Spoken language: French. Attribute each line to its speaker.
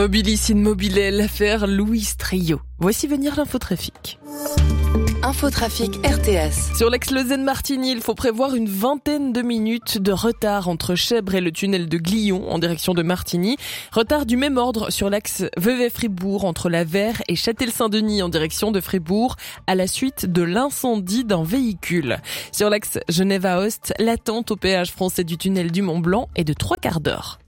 Speaker 1: Mobilis in mobile, l'affaire Louis Trio. Voici venir l'infotrafic.
Speaker 2: Infotrafic RTS.
Speaker 1: Sur l'axe Lausanne-Martigny, il faut prévoir une vingtaine de minutes de retard entre Chèvres et le tunnel de Glion en direction de Martigny. Retard du même ordre sur l'axe Vevey-Fribourg entre la Verre et Châtel-Saint-Denis en direction de Fribourg à la suite de l'incendie d'un véhicule. Sur l'axe Genève-Aoste, l'attente au péage français du tunnel du Mont-Blanc est de 3/4 d'heure.